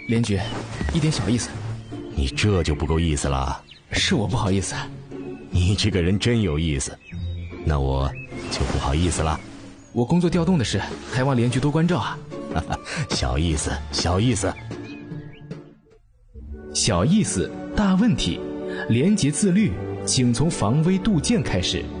连局，一点小意思。 你这就不够意思了。 是我不好意思。 你这个人真有意思，那我就不好意思了。 我工作调动的事，还望连局多关照啊。 小意思，小意思。 小意思，大问题。廉洁自律，请从防微杜渐开始。